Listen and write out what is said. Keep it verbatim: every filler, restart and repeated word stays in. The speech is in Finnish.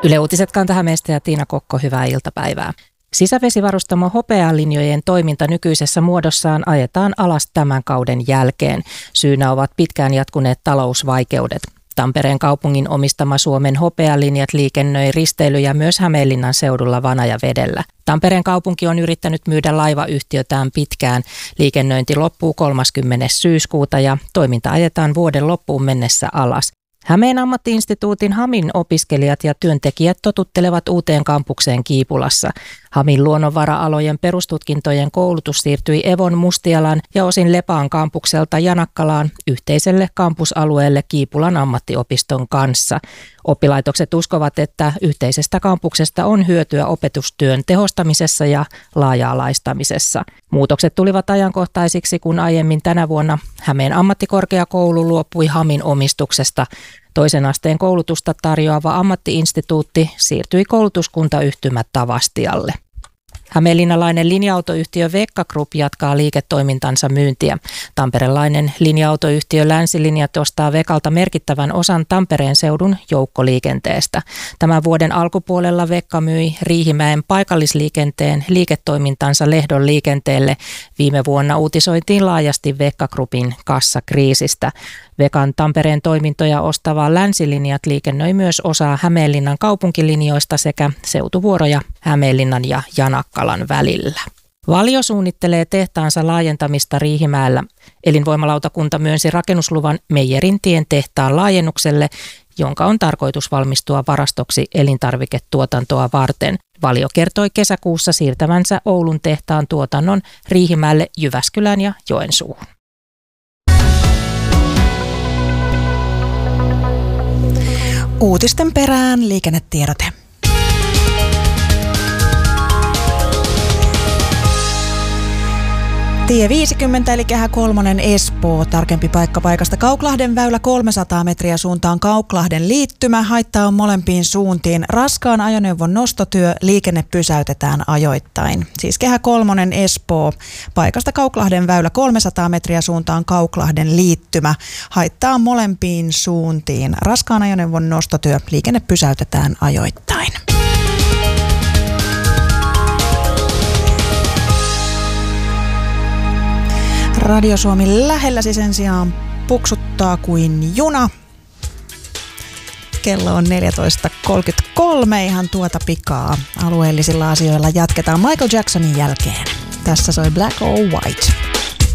Yle Uutiset Kanta-Hämeestä ja Tiina Kokko, hyvää iltapäivää. Sisävesivarustamo Hopealinjojen toiminta nykyisessä muodossaan ajetaan alas tämän kauden jälkeen. Syynä ovat pitkään jatkuneet talousvaikeudet. Tampereen kaupungin omistama Suomen Hopealinjat liikennöi risteilyjä myös Hämeenlinnan seudulla Vanajavedellä. Tampereen kaupunki on yrittänyt myydä laivayhtiötään pitkään. Liikennöinti loppuu kolmaskymmenes syyskuuta ja toiminta ajetaan vuoden loppuun mennessä alas. Hämeen ammatti-instituutin Hamin opiskelijat ja työntekijät totuttelevat uuteen kampukseen Kiipulassa. Hamin luonnonvara-alojen perustutkintojen koulutus siirtyi Evon Mustialan ja osin Lepaan kampukselta Janakkalaan yhteiselle kampusalueelle Kiipulan ammattiopiston kanssa. Oppilaitokset uskovat, että yhteisestä kampuksesta on hyötyä opetustyön tehostamisessa ja laaja-alaistamisessa. Muutokset tulivat ajankohtaisiksi, kun aiemmin tänä vuonna Hämeen ammattikorkeakoulu luopui Hamin omistuksesta. Toisen asteen koulutusta tarjoava ammatti-instituutti siirtyi koulutuskuntayhtymä Tavastialle. Hämeenlinnalainen linja-autoyhtiö Vekka Group jatkaa liiketoimintansa myyntiä. Tamperelainen linja-autoyhtiö Länsilinjat ostaa Vekalta merkittävän osan Tampereen seudun joukkoliikenteestä. Tämän vuoden alkupuolella Vekka myi Riihimäen paikallisliikenteen liiketoimintansa Lehdon liikenteelle. Viime vuonna uutisoitiin laajasti Vekka Groupin kassakriisistä. Vekan Tampereen toimintoja ostava Länsilinjat liikennöi myös osaa Hämeenlinnan kaupunkilinjoista sekä seutuvuoroja Hämeenlinnan ja Janakkalan välillä. Valio suunnittelee tehtaansa laajentamista Riihimäellä. Elinvoimalautakunta myönsi rakennusluvan Meijerintien tehtaan laajennukselle, jonka on tarkoitus valmistua varastoksi elintarviketuotantoa varten. Valio kertoi kesäkuussa siirtävänsä Oulun tehtaan tuotannon Riihimäelle, Jyväskylään ja Joensuuhun. Uutisten perään liikennetiedote. Tie viisikymmentä eli kehä kolmonen Espoo. Tarkempi paikka paikasta Kauklahden väylä kolmesataa metriä suuntaan Kauklahden liittymä. Haittaa on molempiin suuntiin. Raskaan ajoneuvon nostotyö, liikenne pysäytetään ajoittain. Siis kehä kolmonen Espoo. Paikasta Kauklahden väylä kolmesataa metriä suuntaan Kauklahden liittymä. Haittaa on molempiin suuntiin. Raskaan ajoneuvon nostotyö, liikenne pysäytetään ajoittain. Radio Suomi lähelläsi sen sijaan puksuttaa kuin juna. Kello on neljätoista kolmekymmentäkolme, ihan tuota pikaa. Alueellisilla asioilla jatketaan Michael Jacksonin jälkeen. Tässä soi Black or White.